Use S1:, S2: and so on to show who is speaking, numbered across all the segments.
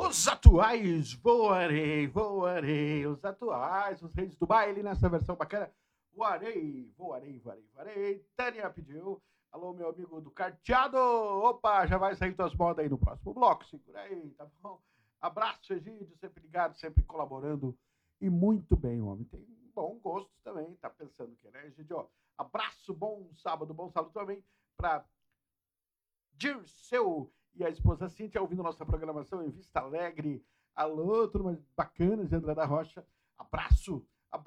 S1: Os atuais, voarei, os atuais, os reis do baile nessa versão bacana. Voarei. Tânia pediu. Alô, meu amigo do carteado. Opa, já vai sair tuas modas aí no próximo bloco. Segura aí, tá bom? Abraço, Egídio, sempre ligado, sempre colaborando. E muito bem, homem. Tem bom gosto também, tá pensando que, né, Egídio? Abraço, bom sábado também para Dirceu e a esposa Cíntia, ouvindo nossa programação em Vista Alegre. Alô, turma bacana de André da Rocha. Abraço.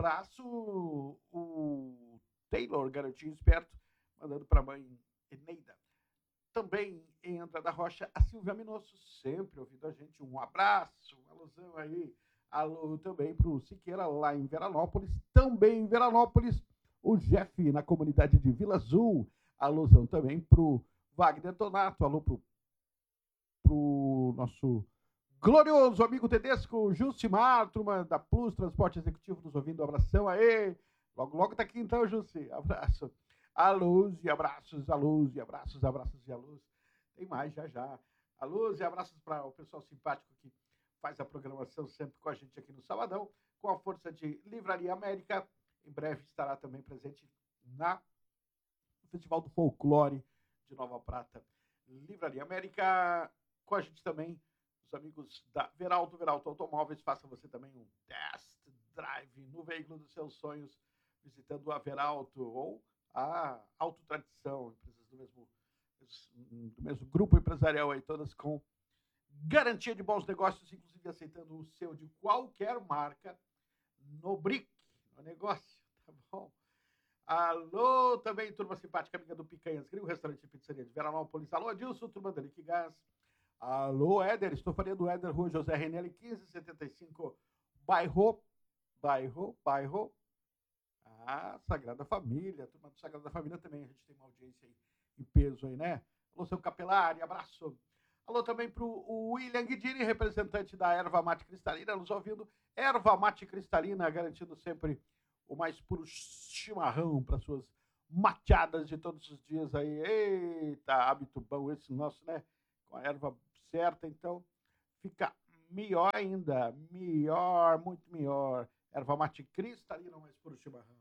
S1: O Taylor, garotinho esperto, mandando para a mãe Eneida. Também em André da Rocha, a Silvia Minosso, sempre ouvindo a gente. Um abraço, uma alusão aí. Alô também para o Siqueira, lá em Veranópolis. Também em Veranópolis, o Jeff, na comunidade de Vila Azul. Alusão também para o Wagner Donato. Alô para o nosso glorioso amigo Tedesco, Jucimar, turma da Plus Transporte Executivo, nos ouvindo. Abração aí. Logo tá aqui então, Jussi. Abraço. Alôs e abraços, alôs e abraços e alôs. Tem mais já. Alôs e abraços para o pessoal simpático que faz a programação sempre com a gente aqui no Sabadão, com a força de Livraria América. Em breve estará também presente no Festival do Folclore de Nova Prata. Livraria América, com a gente também, os amigos da Veralto Automóveis. Faça você também um test drive no veículo dos seus sonhos, visitando a Veralto ou a Auto Tradição, empresas do mesmo grupo empresarial aí, todas com garantia de bons negócios, inclusive aceitando o seu de qualquer marca no BRIC, no negócio, tá bom? Alô, também, turma simpática, amiga do Picanhas Grill, restaurante e pizzaria de Veranópolis. Alô, Adilson, turma da Liquigás. Alô, Éder, estou falando do Éder, Rua José Renelli, 1575, bairro. Sagrada Família, turma do Sagrada Família também, a gente tem uma audiência aí em peso aí, né? Alô, seu Capelari, abraço. Alô também para o William Guidini, representante da Erva Mate Cristalina, nos ouvindo. Erva Mate Cristalina, garantindo sempre o mais puro chimarrão para suas mateadas de todos os dias aí. Eita, hábito bom esse nosso, né? Com a erva certa, então fica melhor ainda. Melhor, muito melhor. Erva Mate Cristalina, o mais puro chimarrão.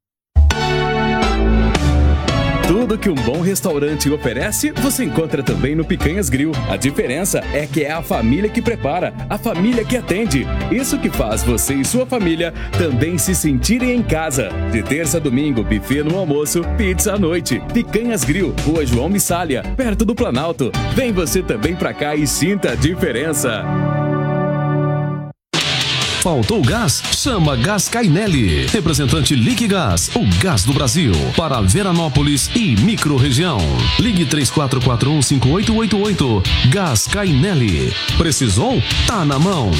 S2: Tudo que um bom restaurante oferece, você encontra também no Picanhas Grill. A diferença é que é a família que prepara, a família que atende. Isso que faz você e sua família também se sentirem em casa. De terça a domingo, buffet no almoço, pizza à noite. Picanhas Grill, Rua João Missália, perto do Planalto. Vem você também pra cá e sinta a diferença.
S3: Faltou gás? Chama Gás Cainelli. Representante Liquigás, o gás do Brasil. Para Veranópolis e microrregião. Ligue 3441-5888. Gás Cainelli. Precisou? Tá na mão.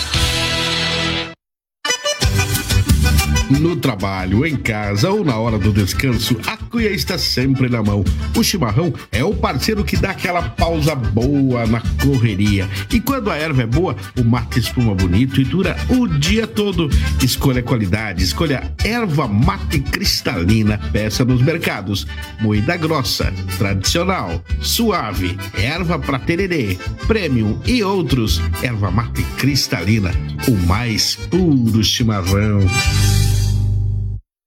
S4: No trabalho, em casa ou na hora do descanso, a cuia está sempre na mão. O chimarrão é o parceiro que dá aquela pausa boa na correria. E quando a erva é boa, o mate espuma bonito e dura o dia todo. Escolha qualidade, escolha Erva Mate Cristalina. Peça nos mercados. Moída grossa, tradicional, suave, erva pra tererê, premium e outros. Erva Mate Cristalina, o mais puro chimarrão.